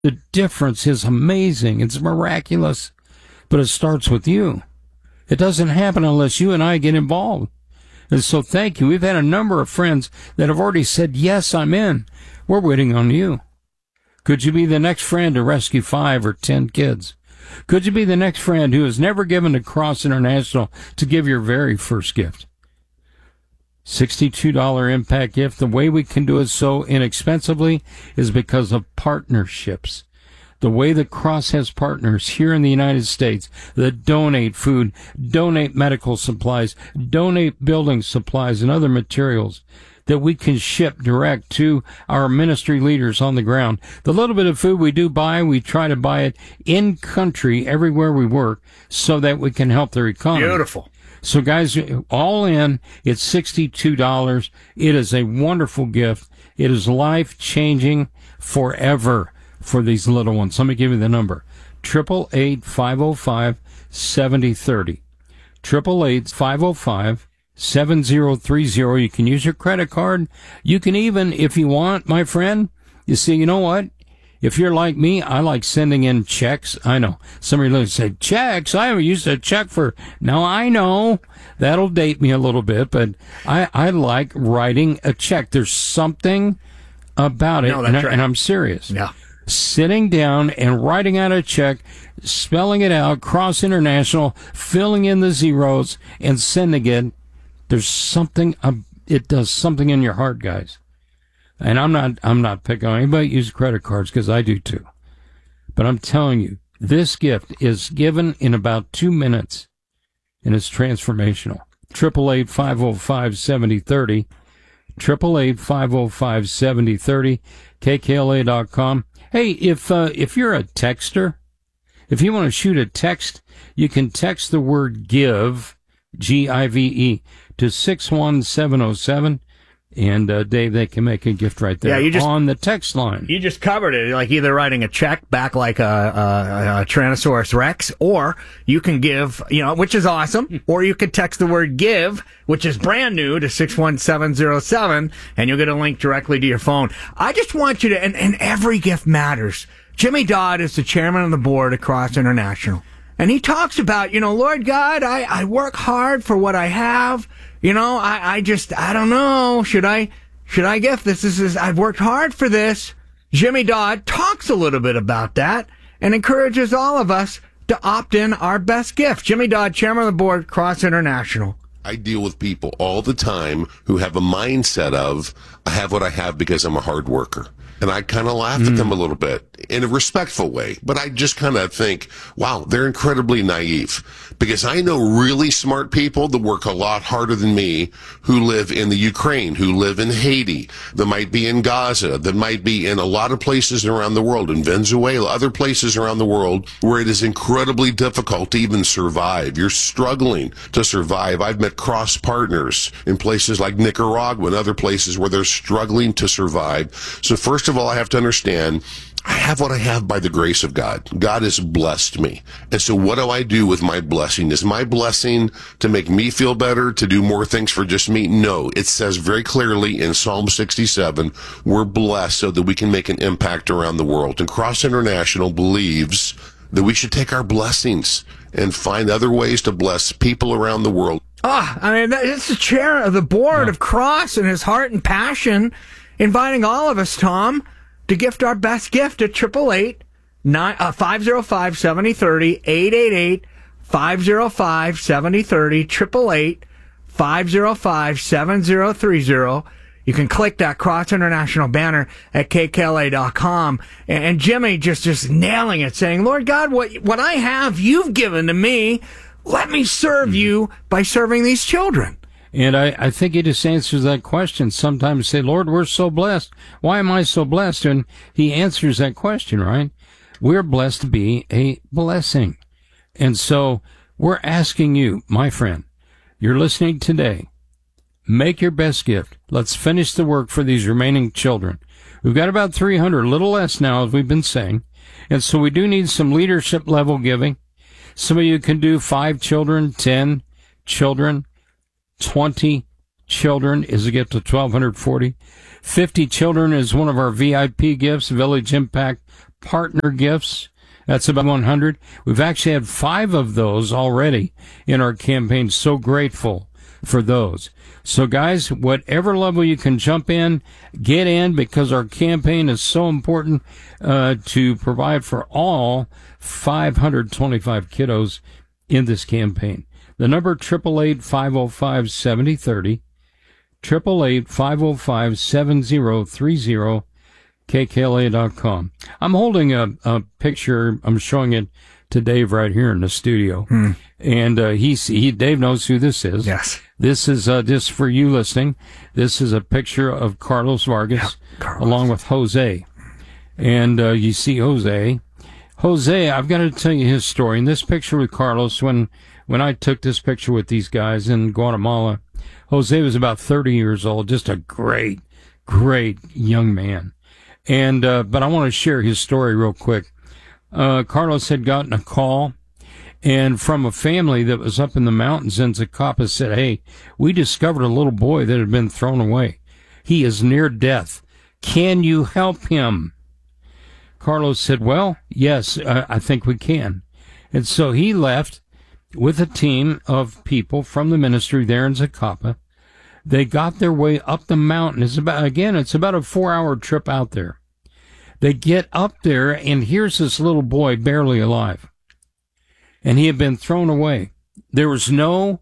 The difference is amazing. It's miraculous, but it starts with you. It doesn't happen unless you and I get involved. And so thank you. We've had a number of friends that have already said, yes, I'm in. We're waiting on you. Could you be the next friend to rescue 5 or 10 kids? Could you be the next friend who has never given to Cross International to give your very first gift? $62 impact gift. The way we can do it so inexpensively is because of partnerships. The way that Cross has partners here in the United States that donate food, donate medical supplies, donate building supplies and other materials that we can ship direct to our ministry leaders on the ground. The little bit of food we do buy, we try to buy it in country everywhere we work so that we can help their economy. Beautiful. So guys, all in, it's $62. It is a wonderful gift. It is life-changing forever for these little ones. Let me give you the number. 888-505-7030. 888-505-7030. You can use your credit card. You can even, if you want, my friend, you see, you know what? If you're like me, I like sending in checks. I know. Somebody will say, checks? I haven't used a check for... Now, I know that'll date me a little bit, but I like writing a check. There's something about it, No, that's right. And I'm serious. Yeah. Sitting down and writing out a check, spelling it out, Cross International, filling in the zeros, and sending it. There's something... it does something in your heart, guys. And I'm not picking on anybody who uses credit cards because I do too. But I'm telling you, this gift is given in about 2 minutes and it's transformational. 888-505-7030. 888-505-7030. KKLA.com. Hey, if you're a texter, if you want to shoot a text, you can text the word give, G-I-V-E, to 61707. And, Dave, they can make a gift right there on the text line. You just covered it, like either writing a check back like a Tyrannosaurus Rex, or you can give, which is awesome, or you could text the word give, which is brand new, to 61707, and you'll get a link directly to your phone. I just want you to, and every gift matters. Jimmy Dodd is the chairman of the board at Cross International. And he talks about, Lord God, I work hard for what I have. I don't know. Should I gift this? I've worked hard for this. Jimmy Dodd talks a little bit about that and encourages all of us to opt in our best gift. Jimmy Dodd, chairman of the board, Cross International. I deal with people all the time who have a mindset of, I have what I have because I'm a hard worker. And I kind of laugh at them a little bit in a respectful way. But I just kind of think, wow, they're incredibly naive. Because I know really smart people that work a lot harder than me who live in the Ukraine, who live in Haiti, that might be in Gaza, that might be in a lot of places around the world, in Venezuela, other places around the world where it is incredibly difficult to even survive. You're struggling to survive. I've met cross partners in places like Nicaragua and other places where they're struggling to survive. So first of all, I have to understand, I have what I have by the grace of God. God has blessed me. And so what do I do with my blessing? Is my blessing to make me feel better, to do more things for just me? No. It says very clearly in Psalm 67, we're blessed so that we can make an impact around the world. And Cross International believes that we should take our blessings and find other ways to bless people around the world. It's the chair of the board of Cross and his heart and passion, inviting all of us, Tom, to gift our best gift at 888-505-7030, 888-505-7030, 888-505-7030. You can click that Cross International banner at KKLA.com. And Jimmy just nailing it, saying, Lord God, what I have, you've given to me. Let me serve you by serving these children. And I think he just answers that question. Sometimes say, Lord, we're so blessed. Why am I so blessed? And he answers that question, right? We're blessed to be a blessing. And so we're asking you, my friend, you're listening today, make your best gift. Let's finish the work for these remaining children. We've got about 300, a little less now, as we've been saying. And so we do need some leadership level giving. Some of you can do 5 children, 10 children. 20 children is a gift of $1,240. 50 children is one of our VIP gifts, Village Impact partner gifts. That's about 100. We've actually had 5 of those already in our campaign. So grateful for those. So guys, whatever level you can jump in, get in, because our campaign is so important to provide for all 525 kiddos in this campaign. The number 888-505-7030, 888-505-7030, KKLA.com. I'm holding a picture. I'm showing it to Dave right here in the studio. And Dave knows who this is. Yes. This is just for you listening. This is a picture of Carlos Vargas along with Jose. And you see Jose. Jose, I've got to tell you his story. In this picture with Carlos, when I took this picture with these guys in Guatemala, Jose was about 30 years old, just a great, great young man. And but I want to share his story real quick. Carlos had gotten a call, and from a family that was up in the mountains in Zacapa said, "Hey, we discovered a little boy that had been thrown away. He is near death. Can you help him?" Carlos said, "Well, yes, I think we can." And so he left with a team of people from the ministry there in Zacapa. They got their way up the mountain. It's about a 4-hour trip out there. They get up there, and here's this little boy barely alive. And he had been thrown away. There was no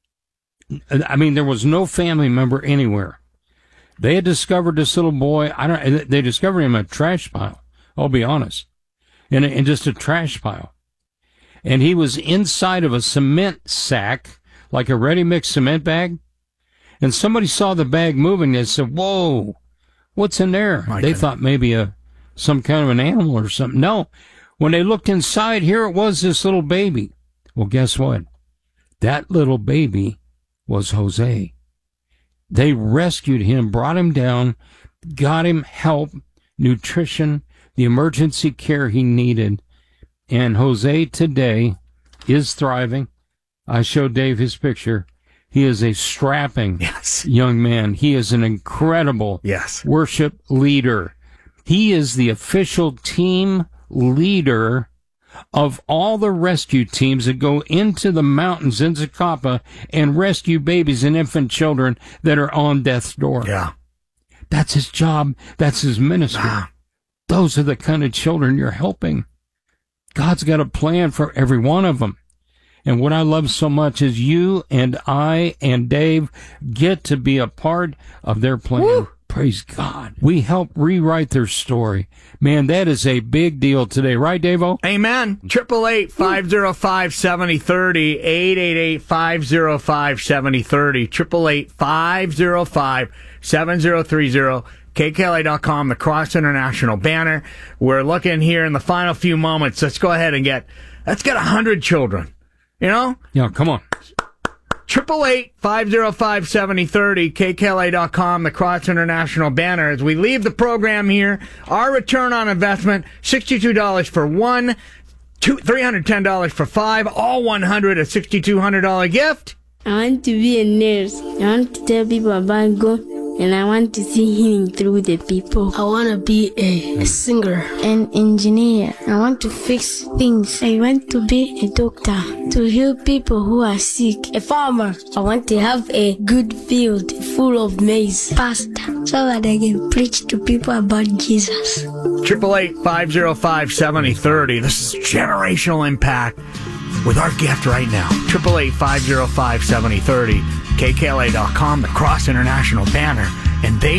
family member anywhere. They had discovered this little boy. They discovered him in a trash pile. I'll be honest. In just a trash pile. And he was inside of a cement sack, like a ready-mix cement bag. And somebody saw the bag moving. They said, "Whoa, what's in there?" They thought maybe some kind of an animal or something. No. When they looked inside, here it was, this little baby. Well, guess what? That little baby was Jose. They rescued him, brought him down, got him help, nutrition, the emergency care he needed. And Jose today is thriving. I showed Dave his picture. He is a strapping young man. He is an incredible worship leader. He is the official team leader of all the rescue teams that go into the mountains in Zacapa and rescue babies and infant children that are on death's door. Yeah. That's his job. That's his ministry. Those are the kind of children you're helping. God's got a plan for every one of them. And what I love so much is you and I and Dave get to be a part of their plan. Woo! Praise God. We help rewrite their story. Man, that is a big deal today. Right, Dave-O? Amen. 888-505-7030. 888-505-7030. 888-505-7030. KKLA.com, the Cross International banner. We're looking here in the final few moments. Let's go ahead and get 100 children. You know? Yeah, come on. 888-505-7030, KKLA.com, the Cross International banner. As we leave the program here, our return on investment, $62 for one, $310 for 5, all 100, a $6,200 gift. I want to be a nurse. I want to tell people about God, and I want to see healing through the people. I want to be a singer. An engineer. I want to fix things. I want to be a doctor, to heal people who are sick. A farmer. I want to have a good field full of maize. Pastor, so that I can preach to people about Jesus. 888-505-7030. This is Generational Impact with our gift right now. 888-505-7030. KKLA.com, the Cross International banner. And they